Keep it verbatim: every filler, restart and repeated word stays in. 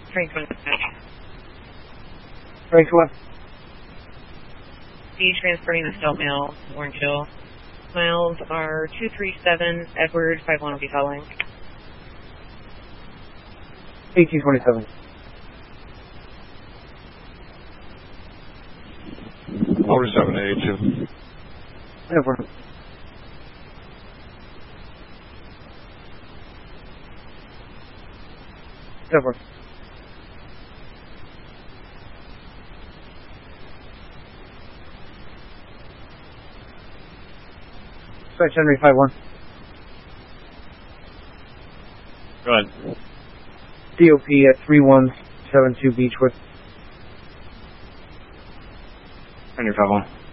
Train twenty-six. Train one. Be transporting the stealth mail, Orange Hill. Miles are two three seven, Edward, five one will be calling. eighteen twenty-seven. forty-seven eighty-two. Edward. Edward. Dispatch Henry five one. Go ahead. D O P at three one seven two Beechwood. Henry five one.